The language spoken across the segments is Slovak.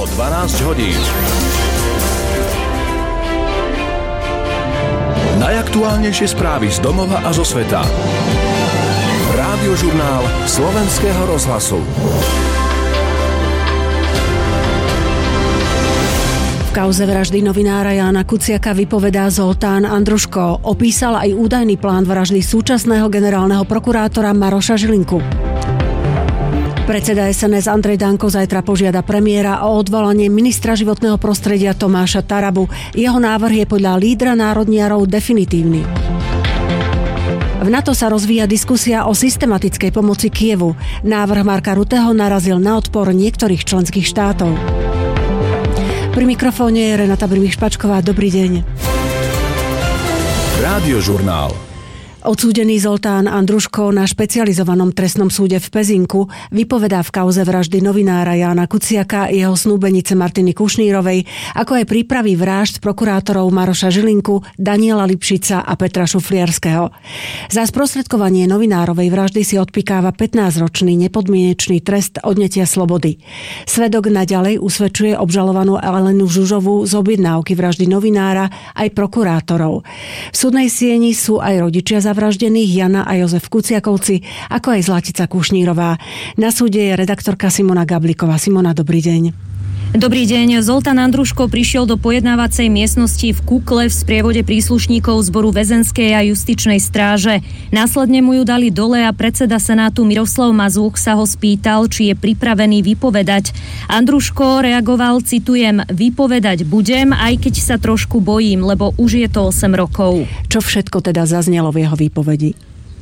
12 hodín. Najaktuálnejšie správy z domova a zo sveta. Rádiožurnál Slovenského rozhlasu. V kauze vraždy novinára Jána Kuciaka vypovedá Zoltán Andruško. Opísal aj údajný plán vraždy súčasného generálneho prokurátora Maroša Žilinku. Predseda SNS Andrej Danko zajtra požiada premiéra o odvolanie ministra životného prostredia Tomáša Tarabu. Jeho návrh je podľa lídra národniarov definitívny. V NATO sa rozvíja diskusia o systematickej pomoci Kievu. Návrh Marka Rutteho narazil na odpor niektorých členských štátov. Pri mikrofóne je Renata Brimich-Špačková. Dobrý deň. Rádiožurnál. Odsúdený Zoltán Andruško na špecializovanom trestnom súde v Pezinku vypovedá v kauze vraždy novinára Jána Kuciaka, jeho snúbenice Martiny Kušnírovej, ako aj prípravy vražd prokurátorov Maroša Žilinku, Daniela Lipšica a Petra Šufliarského. Za sprostredkovanie novinárovej vraždy si odpikáva 15-ročný nepodmienečný trest odnetia slobody. Svedok naďalej usvedčuje obžalovanú Alenu Žužovú z objednávky vraždy novinára aj prokurátorov. V súdnej sieni sú aj rodičia zavraždených Jana a Jozef Kuciakovci, ako aj Zlatica Kušnírová. Na súde je redaktorka Simona Gabliková. Simona, dobrý deň. Dobrý deň. Zoltán Andruško prišiel do pojednávacej miestnosti v Kukle v sprievode príslušníkov zboru väzenskej a justičnej stráže. Následne mu ju dali dole a predseda Senátu Miroslav Mazúch sa ho spýtal, či je pripravený vypovedať. Andruško reagoval, citujem, vypovedať budem, aj keď sa trošku bojím, lebo už je to 8 rokov. Čo všetko teda zaznelo v jeho výpovedi?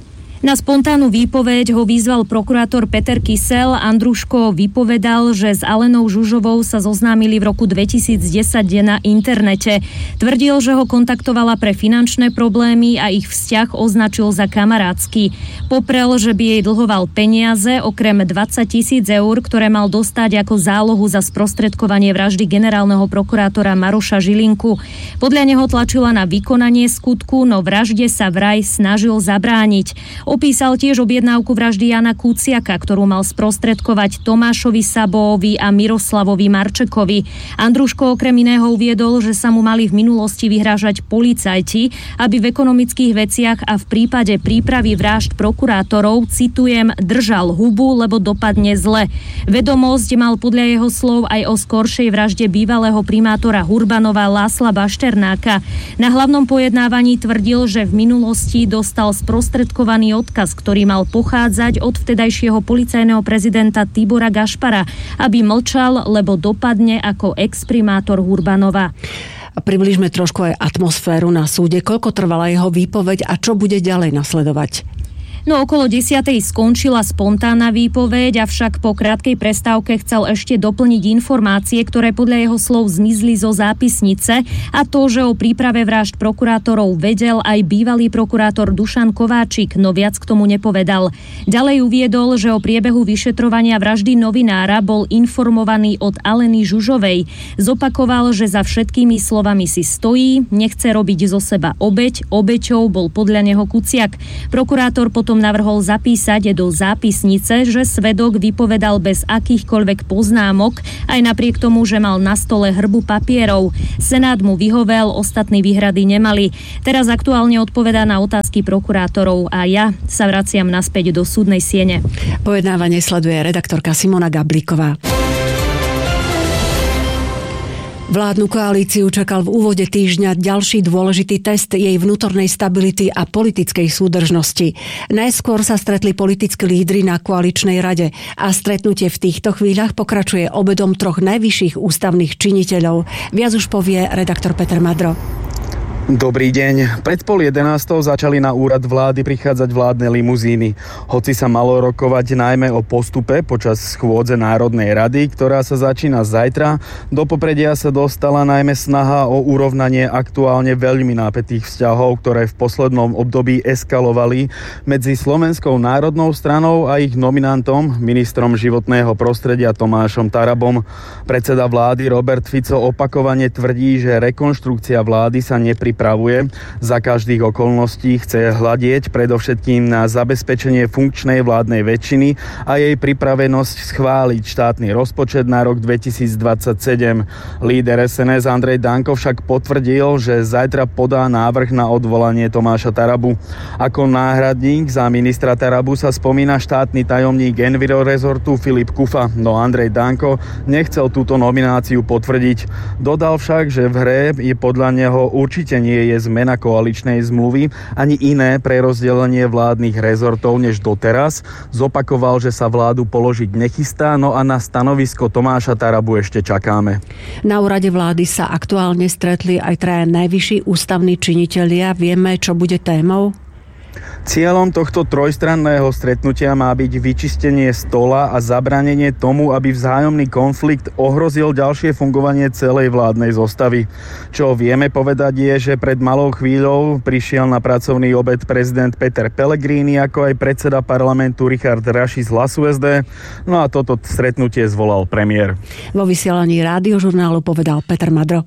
Na spontánnu výpoveď ho vyzval prokurátor Peter Kysel. Andruško vypovedal, že s Alenou Žužovou sa zoznámili v roku 2010 na internete. Tvrdil, že ho kontaktovala pre finančné problémy a ich vzťah označil za kamarátsky. Poprel, že by jej dlhoval peniaze, okrem 20 000 eur, ktoré mal dostať ako zálohu za sprostredkovanie vraždy generálneho prokurátora Maroša Žilinku. Podľa neho tlačila na vykonanie skutku, no vražde sa vraj snažil zabrániť. Opísal tiež objednávku vraždy Jána Kuciaka, ktorú mal sprostredkovať Tomášovi Sabóvi a Miroslavovi Marčekovi. Andruško okrem iného uviedol, že sa mu mali v minulosti vyhrážať policajti, aby v ekonomických veciach a v prípade prípravy vražd prokurátorov, citujem, držal hubu, lebo dopadne zle. Vedomosť mal podľa jeho slov aj o skoršej vražde bývalého primátora Hurbanova Lásla Bašternáka. Na hlavnom pojednávaní tvrdil, že v minulosti dostal sprostredkovaný odkaz, ktorý mal pochádzať od vtedajšieho policajného prezidenta Tibora Gašpara, aby mlčal, lebo dopadne ako ex-primátor Hurbanova. Približme trošku aj atmosféru na súde. Koľko trvala jeho výpoveď a čo bude ďalej nasledovať? No okolo 10:00 skončila spontánna výpoveď, avšak po krátkej prestávke chcel ešte doplniť informácie, ktoré podľa jeho slov zmizli zo zápisnice, a to, že o príprave vražd prokurátorov vedel aj bývalý prokurátor Dušan Kováčik, no viac k tomu nepovedal. Ďalej uviedol, že o priebehu vyšetrovania vraždy novinára bol informovaný od Aleny Žužovej. Zopakoval, že za všetkými slovami si stojí, nechce robiť zo seba obeť, obeťou bol podľa neho Kuciak. Prokurátor potom navrhol zapísať do zápisnice, že svedok vypovedal bez akýchkoľvek poznámok, aj napriek tomu, že mal na stole hrbu papierov. Senát mu vyhovel, ostatní výhrady nemali. Teraz aktuálne odpovedá na otázky prokurátorov a ja sa vraciam naspäť do súdnej siene. Pojednávanie sleduje redaktorka Simona Gablíková. Vládnu koalíciu čakal v úvode týždňa ďalší dôležitý test jej vnútornej stability a politickej súdržnosti. Najskôr sa stretli politickí lídri na koaličnej rade a stretnutie v týchto chvíľach pokračuje obedom troch najvyšších ústavných činiteľov. Viac už povie redaktor Peter Madro. Dobrý deň. Pred 10:30 začali na úrad vlády prichádzať vládne limuzíny. Hoci sa malo rokovať najmä o postupe počas schôdze Národnej rady, ktorá sa začína zajtra, do popredia sa dostala najmä snaha o urovnanie aktuálne veľmi napätých vzťahov, ktoré v poslednom období eskalovali medzi Slovenskou národnou stranou a ich nominantom, ministrom životného prostredia Tomášom Tarabom. Predseda vlády Robert Fico opakovane tvrdí, že rekonštrukcia vlády sa nepripravuje nepripravuje. Za každých okolností chce hľadieť predovšetkým na zabezpečenie funkčnej vládnej väčšiny a jej pripravenosť schváliť štátny rozpočet na rok 2027. Líder SNS Andrej Danko však potvrdil, že zajtra podá návrh na odvolanie Tomáša Tarabu. Ako náhradník za ministra Tarabu sa spomína štátny tajomník Enviro rezortu Filip Kufa, no Andrej Danko nechcel túto nomináciu potvrdiť. Dodal však, že v hre je podľa neho určite nie je zmena koaličnej zmluvy ani iné prerozdelenie vládnych rezortov než doteraz. Zopakoval, že sa vládu položiť nechystá, no a na stanovisko Tomáša Tarabu ešte čakáme. Na úrade vlády sa aktuálne stretli aj traja najvyšší ústavní činitelia. Vieme, čo bude témou? Cieľom tohto trojstranného stretnutia má byť vyčistenie stola a zabranenie tomu, aby vzájomný konflikt ohrozil ďalšie fungovanie celej vládnej zostavy. Čo vieme povedať je, že pred malou chvíľou prišiel na pracovný obed prezident Peter Pellegrini, ako aj predseda parlamentu Richard Raši z Hlasu SD. No a toto stretnutie zvolal premiér. Vo vysielaní Rádiožurnálu povedal Peter Madro.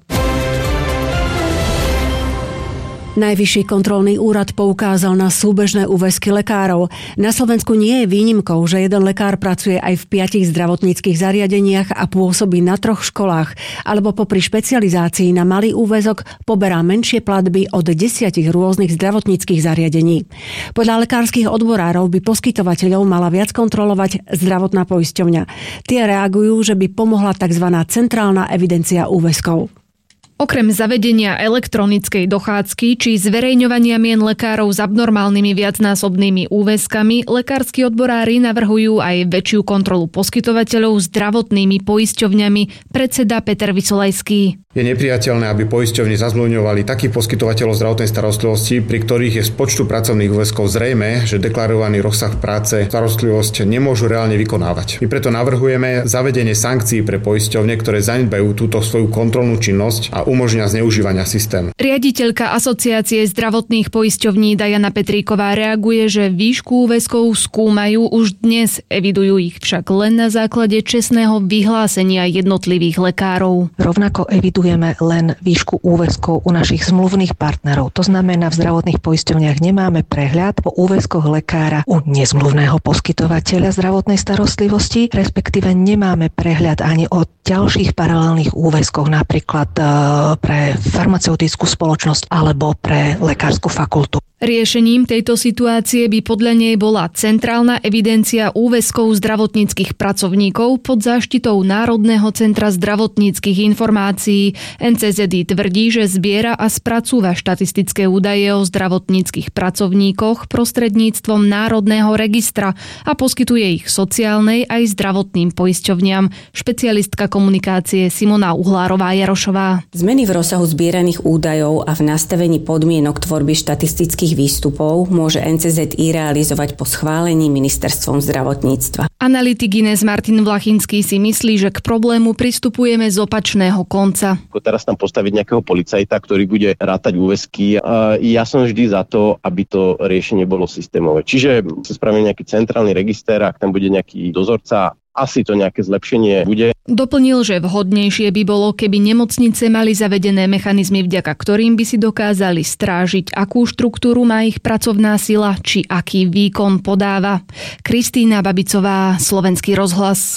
Najvyšší kontrolný úrad poukázal na súbežné úväzky lekárov. Na Slovensku nie je výnimkou, že jeden lekár pracuje aj v 5 zdravotníckych zariadeniach a pôsobí na 3 školách, alebo popri špecializácii na malý úväzok poberá menšie platby od 10 rôznych zdravotníckych zariadení. Podľa lekárskych odborárov by poskytovateľov mala viac kontrolovať zdravotná poisťovňa. Tie reagujú, že by pomohla tzv. Centrálna evidencia úväzkov. Okrem zavedenia elektronickej dochádzky či zverejňovania mien lekárov s abnormálnymi viacnásobnými úväzkami, lekársky odborári navrhujú aj väčšiu kontrolu poskytovateľov zdravotnými poisťovňami, predseda Peter Vysolajský. Je nepriateľné, aby poisťovne zazmluvňovali takých poskytovateľov zdravotnej starostlivosti, pri ktorých je z počtu pracovných úväzkov zrejmé, že deklarovaný rozsah práce starostlivosť nemôžu reálne vykonávať. My preto navrhujeme zavedenie sankcií pre poisťovne, ktoré zanedbajú túto svoju kontrolnú činnosť a umožnia zneužívania systému. Riaditeľka Asociácie zdravotných poisťovní Diana Petríková reaguje, že výšku úväzkov skúmajú už dnes, evidujú ich však len na základe čestného vyhlásenia jednotlivých lekárov. Rovnako evidujeme len výšku úväzkov u našich zmluvných partnerov. To znamená, v zdravotných poisťovniach nemáme prehľad o úväzkoch lekára u nezmluvného poskytovateľa zdravotnej starostlivosti, respektíve nemáme prehľad ani o ďalších paralelných úväzkoch, napríklad pre farmaceutickú spoločnosť alebo pre lekárskú fakultu. Riešením tejto situácie by podľa nej bola centrálna evidencia úväzkov zdravotníckych pracovníkov pod záštitou Národného centra zdravotníckych informácií. NCZI tvrdí, že zbiera a spracúva štatistické údaje o zdravotníckych pracovníkoch prostredníctvom Národného registra a poskytuje ich sociálnej aj zdravotným poisťovniam. Špecialistka komunikácie Simona Uhlárová-Jarošová. Zmeny v rozsahu zbieraných údajov a v nastavení podmienok tvorby štatistických výstupov môže NCZI realizovať po schválení ministerstvom zdravotníctva. Analytik Ines Martin Vlachinský si myslí, že k problému pristupujeme z opačného konca. Teraz tam postaviť nejakého policajta, ktorý bude rátať úväzky. Ja som vždy za to, aby to riešenie bolo systémové. Čiže sa spraví nejaký centrálny register, ak tam bude nejaký dozorca, asi to nejaké zlepšenie bude. Doplnil, že vhodnejšie by bolo, keby nemocnice mali zavedené mechanizmy, vďaka ktorým by si dokázali strážiť, akú štruktúru má ich pracovná sila, či aký výkon podáva. Kristína Babicová, Slovenský rozhlas.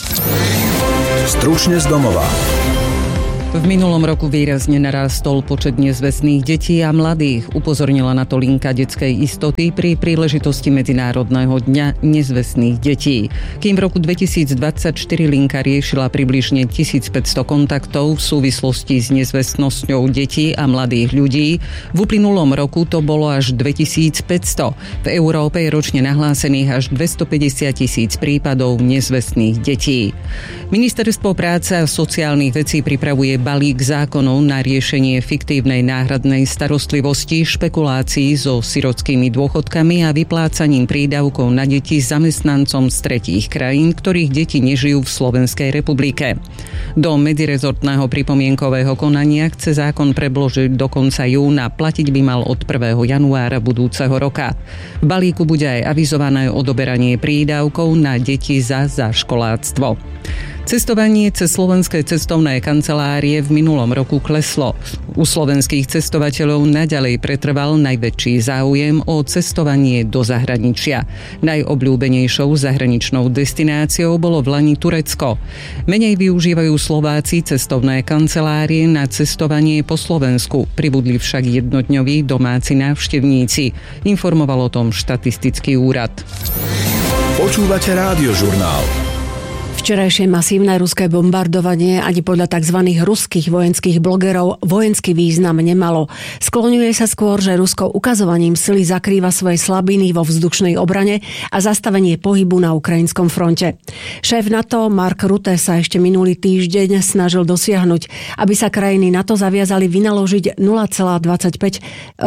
Stručne z domova. V minulom roku výrazne narástol počet nezvestných detí a mladých. Upozornila na to linka detskej istoty pri príležitosti Medzinárodného dňa nezvestných detí. Kým v roku 2024 linka riešila približne 1500 kontaktov v súvislosti s nezvestnosťou detí a mladých ľudí, v uplynulom roku to bolo až 2500. V Európe je ročne nahlásených až 250 000 prípadov nezvestných detí. Ministerstvo práce a sociálnych vecí pripravuje balík zákonov na riešenie fiktívnej náhradnej starostlivosti, špekulácií so sirotskými dôchodkami a vyplácaním prídavkov na deti zamestnancom z tretích krajín, ktorých deti nežijú v Slovenskej republike. Do medzirezortného pripomienkového konania chce zákon predložiť do konca júna, platiť by mal od 1. januára budúceho roka. V balíku bude aj avizované odoberanie prídavkov na deti za školáctvo. Cestovanie cez slovenské cestovné kancelárie v minulom roku kleslo. U slovenských cestovateľov naďalej pretrval najväčší záujem o cestovanie do zahraničia. Najobľúbenejšou zahraničnou destináciou bolo vlani Turecko. Menej využívajú Slováci cestovné kancelárie na cestovanie po Slovensku. Pribudli však jednodňoví domáci návštevníci. Informoval o tom štatistický úrad. Počúvate Rádiožurnál. Včerajšie masívne ruské bombardovanie ani podľa tzv. Ruských vojenských blogerov vojenský význam nemalo. Skloňuje sa skôr, že Rusko ukazovaním sily zakrýva svoje slabiny vo vzdušnej obrane a zastavenie pohybu na ukrajinskom fronte. Šéf NATO Mark Rutte sa ešte minulý týždeň snažil dosiahnuť, aby sa krajiny NATO zaviazali vynaložiť 0,25%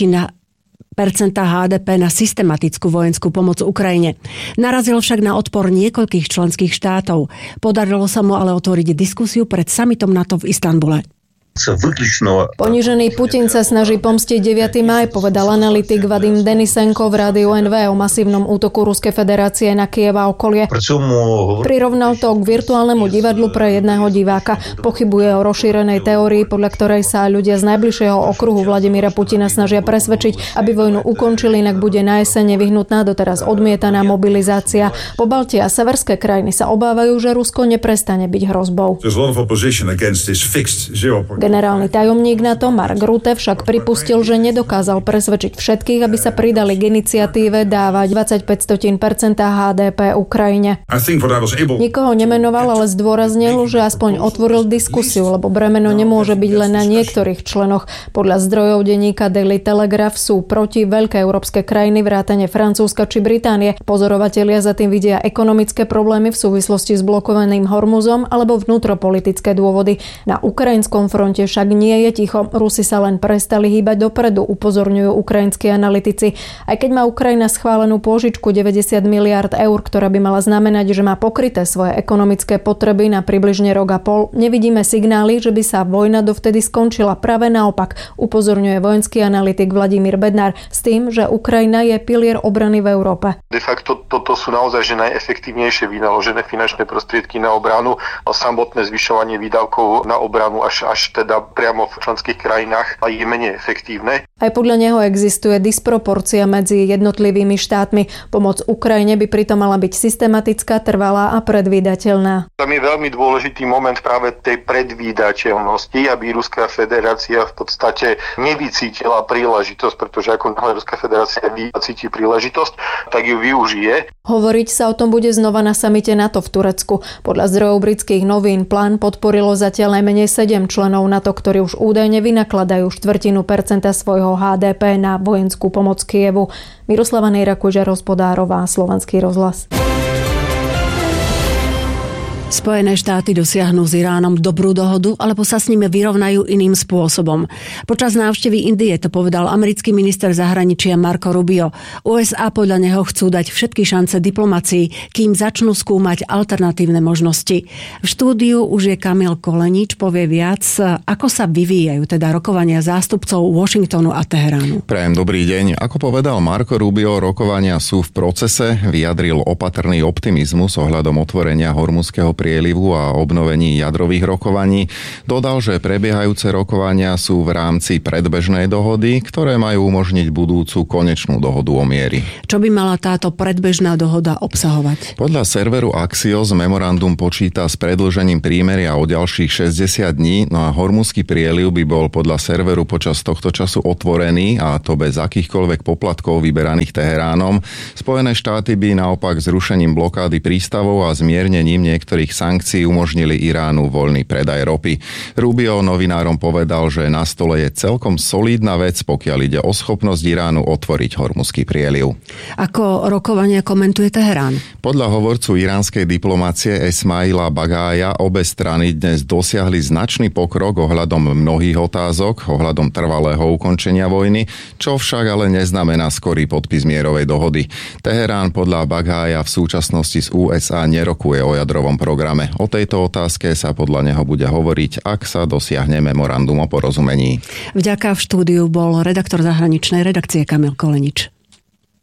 HDP na systematickú vojenskú pomoc Ukrajine. Narazil však na odpor niekoľkých členských štátov. Podarilo sa mu ale otvoriť diskusiu pred summitom NATO v Istanbule. Ponížený Putin sa snaží pomstiť 9. maj, povedal analytik Vadim Denisenko v rádiu NV o masívnom útoku Ruskej federácie na Kyjev a okolie. Prirovnal to k virtuálnemu divadlu pre jedného diváka. Pochybuje o rozšírenej teórii, podľa ktorej sa ľudia z najbližšieho okruhu Vladimíra Putina snažia presvedčiť, aby vojnu ukončili, inak bude na jeseň nevyhnutná doteraz odmietaná mobilizácia. Pobaltie a severské krajiny sa obávajú, že Rusko neprestane byť hrozbou. Generálny tajomník NATO Mark Rutte však pripustil, že nedokázal presvedčiť všetkých, aby sa pridali k iniciatíve dávať 25% HDP Ukrajine. Nikoho nemenoval, ale zdôraznil, že aspoň otvoril diskusiu, lebo bremeno nemôže byť len na niektorých členoch. Podľa zdrojov denníka Daily Telegraph sú proti veľké európske krajiny vrátane Francúzska či Británie. Pozorovatelia za tým vidia ekonomické problémy v súvislosti s blokovaným Hormuzom alebo vnútropolitické dôvody. Na ukrajinskom fronte však nie je ticho. Rusi sa len prestali hýbať dopredu, upozorňujú ukrajinskí analytici. Aj keď má Ukrajina schválenú pôžičku 90 miliárd eur, ktorá by mala znamenať, že má pokryté svoje ekonomické potreby na približne rok a pol, nevidíme signály, že by sa vojna dovtedy skončila. Práve naopak, upozorňuje vojenský analytik Vladimír Bednár s tým, že Ukrajina je pilier obrany v Európe. De facto toto sú naozaj že najefektívnejšie vynaložené finančné prostriedky na obranu. Samotné zvyšovanie výdavkov na obranu až teda priamo v členských krajinách a je menej efektívne. Aj podľa neho existuje disproporcia medzi jednotlivými štátmi. Pomoc Ukrajine by pritom mala byť systematická, trvalá a predvídateľná. Tam je veľmi dôležitý moment práve tej predvídateľnosti, aby Ruská federácia v podstate nevycítila príležitosť, pretože ako náhle Ruská federácia vycíti príležitosť, tak ju využije. Hovoriť sa o tom bude znova na samite NATO v Turecku. Podľa zdrojov britských novín plán podporilo zatiaľ najmenej 7 členov NATO, ktorí už údajne vynakladajú 0,25% svojho HDP na vojenskú pomoc Kyjevu. Miroslava Nejrakuža, Hospodárová, Slovenský rozhlas. Spojené štáty dosiahnu s Iránom dobrú dohodu, alebo sa s nimi vyrovnajú iným spôsobom. Počas návštevy Indie to povedal americký minister zahraničia Marco Rubio. USA podľa neho chcú dať všetky šance diplomácii, kým začnú skúmať alternatívne možnosti. V štúdiu už je Kamil Kolenič, povie viac, ako sa vyvíjajú teda rokovania zástupcov Washingtonu a Teheránu. Prajem dobrý deň. Ako povedal Marco Rubio, rokovania sú v procese, vyjadril opatrný optimizmus ohľadom otvorenia Hormuzského prielivu a obnovení jadrových rokovaní. Dodal, že prebiehajúce rokovania sú v rámci predbežnej dohody, ktoré majú umožniť budúcu konečnú dohodu o miery. Čo by mala táto predbežná dohoda obsahovať? Podľa serveru Axios memorandum počíta s predĺžením prímeria o ďalších 60 dní, no a Hormuzský prieliv by bol podľa serveru počas tohto času otvorený, a to bez akýchkoľvek poplatkov vyberaných Teheránom. Spojené štáty by naopak zrušením blokády prístavov a zmiernením niektorých sankcií umožnili Iránu voľný predaj ropy. Rubio novinárom povedal, že na stole je celkom solídna vec, pokiaľ ide o schopnosť Iránu otvoriť Hormuzský prieliv. Ako rokovania komentuje Teherán? Podľa hovorcu iránskej diplomácie Esmaila Bagája obe strany dnes dosiahli značný pokrok ohľadom mnohých otázok, ohľadom trvalého ukončenia vojny, čo však ale neznamená skorý podpis mierovej dohody. Teherán podľa Bagája v súčasnosti z USA nerokuje o jadrovom programe. O tejto otázke sa podľa neho bude hovoriť, ak sa dosiahne memorandum o porozumení. Vďaka, v štúdiu bol redaktor zahraničnej redakcie Kamil Kolenič.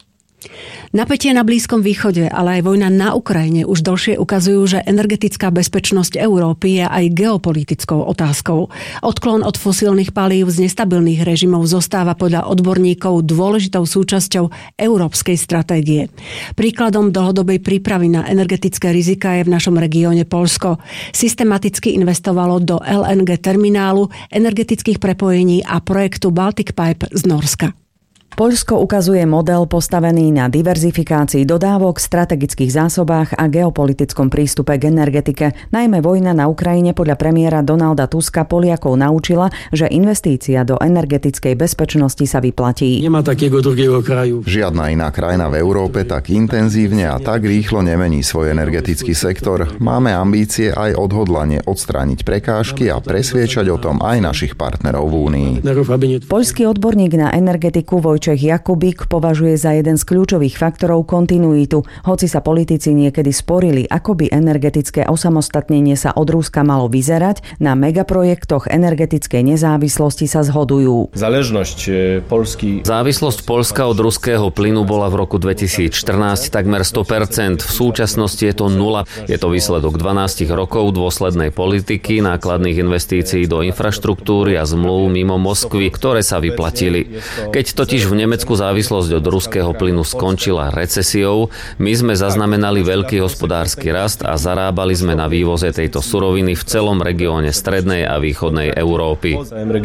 Napätie na Blízkom východe, ale aj vojna na Ukrajine už dlhšie ukazujú, že energetická bezpečnosť Európy je aj geopolitickou otázkou. Odklon od fosílnych palív z nestabilných režimov zostáva podľa odborníkov dôležitou súčasťou európskej stratégie. Príkladom dlhodobej prípravy na energetické rizika je v našom regióne Poľsko. Systematicky investovalo do LNG terminálu, energetických prepojení a projektu Baltic Pipe z Norska. Poľsko ukazuje model postavený na diverzifikácii dodávok, strategických zásobách a geopolitickom prístupe k energetike. Najmä vojna na Ukrajine podľa premiéra Donalda Tuska Poliakov naučila, že investícia do energetickej bezpečnosti sa vyplatí. Nemá takého druhého kraju. Žiadna iná krajina v Európe tak intenzívne a tak rýchlo nemení svoj energetický sektor. Máme ambície aj odhodlanie odstrániť prekážky a presviečať o tom aj našich partnerov v Únii. Poľský odborník na energetiku Vojčech Jakubík považuje za jeden z kľúčových faktorov kontinuitu, hoci sa politici niekedy sporili, ako by energetické osamostatnenie sa od Ruska malo vyzerať, na megaprojektoch energetickej nezávislosti sa zhodujú. Závislosť Poľska od ruského plynu bola v roku 2014 takmer 100%, v súčasnosti je to 0. Je to výsledok 12 rokov dôslednej politiky, nákladných investícií do infraštruktúry a zmluv mimo Moskvy, ktoré sa vyplatili. Keď totiž v Nemecku závislosť od ruského plynu skončila recesiou, my sme zaznamenali veľký hospodársky rast a zarábali sme na vývoze tejto suroviny v celom regióne strednej a východnej Európy.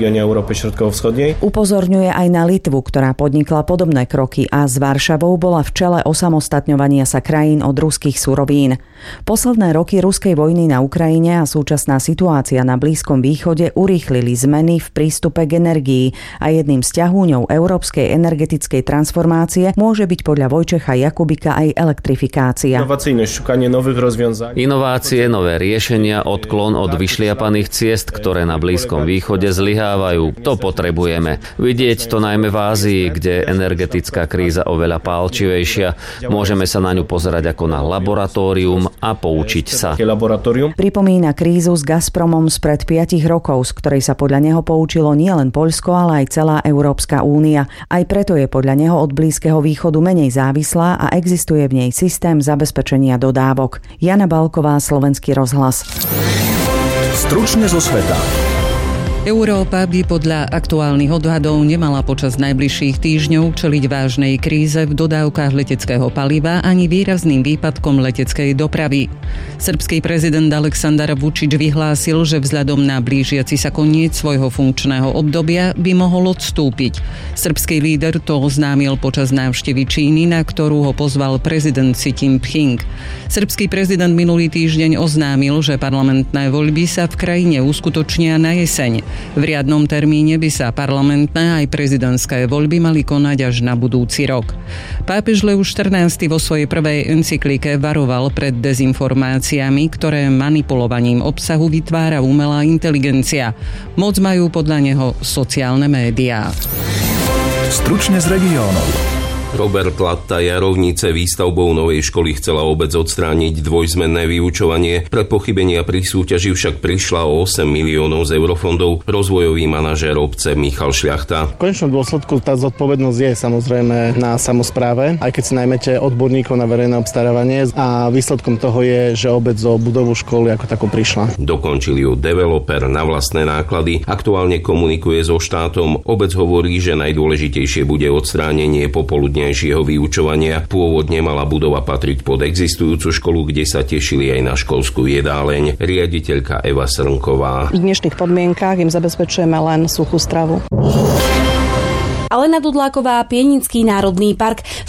Upozorňuje aj na Litvu, ktorá podnikla podobné kroky a s Varšavou bola v čele osamostatňovania sa krajín od ruských surovín. Posledné roky ruskej vojny na Ukrajine a súčasná situácia na Blízkom východe urýchlili zmeny v prístupe k energii a jedným z ťahúňov európskej energetickej transformácie môže byť podľa Vojčecha Jakubika aj elektrifikácia. Inovácie, nové riešenia, odklon od vyšliapaných ciest, ktoré na Blízkom východe zlyhávajú. To potrebujeme. Vidieť to najmä v Ázii, kde je energetická kríza oveľa pálčivejšia. Môžeme sa na ňu pozerať ako na laboratórium a poučiť sa. Pripomína krízu s Gazpromom spred 5 rokov, z ktorej sa podľa neho poučilo nielen Poľsko, ale aj celá Európska únia. Aj preto je podľa neho od Blízkeho východu menej závislá a existuje v nej systém zabezpečenia dodávok. Jana Balková, Slovenský rozhlas. Stručne zo sveta. Európa by podľa aktuálnych odhadov nemala počas najbližších týždňov čeliť vážnej kríze v dodávkach leteckého paliva ani výrazným výpadkom leteckej dopravy. Srbský prezident Aleksandar Vučić vyhlásil, že vzhľadom na blížiaci sa koniec svojho funkčného obdobia by mohol odstúpiť. Srbský líder to oznámil počas návštevy Číny, na ktorú ho pozval prezident Xi Jinping. Srbský prezident minulý týždeň oznámil, že parlamentné voľby sa v krajine uskutočnia na jeseň. V riadnom termíne by sa parlamentné aj prezidentské voľby mali konať až na budúci rok. Pápež Leus XIV vo svojej prvej encyklike varoval pred dezinformáciami, ktoré manipulovaním obsahu vytvára umelá inteligencia. Moc majú podľa neho sociálne médiá. Stručne z regiónov. Robert Latta Jarovnice výstavbou novej školy chcela obec odstrániť dvojzmenné vyučovanie. Pre pochybenia pri súťaži však prišla o 8 miliónov z eurofondov. Rozvojový manažér obce Michal Šľachta. V konečnom dôsledku tá zodpovednosť je samozrejme na samospráve, aj keď si najmete odborníkov na verejné obstarávanie, a výsledkom toho je, že obec o budovu školy ako takú prišla. Dokončil ju developer na vlastné náklady. Aktuálne komunikuje so štátom. Obec hovorí, že najdôležitejšie bude odstránenie popoludne vyučovania. Pôvodne mala budova patriť pod existujúcu školu, kde sa tešili aj na školskú jedáleň. Riaditeľka Eva Srnková. V dnešných podmienkách im zabezpečujeme len suchú stravu. Alena Dudláková, Pienický národný park.